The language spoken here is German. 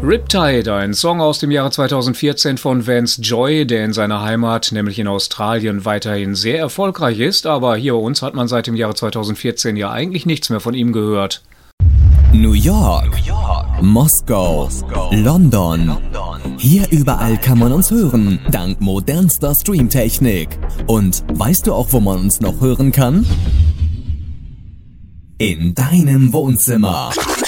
Riptide, ein Song aus dem Jahre 2014 von Vance Joy, der in seiner Heimat, nämlich in Australien, weiterhin sehr erfolgreich ist, aber hier bei uns hat man seit dem Jahre 2014 ja eigentlich nichts mehr von ihm gehört. New York, Moskau, London. Hier überall kann man uns hören, dank modernster Streamtechnik. Und weißt du auch, wo man uns noch hören kann? In deinem Wohnzimmer.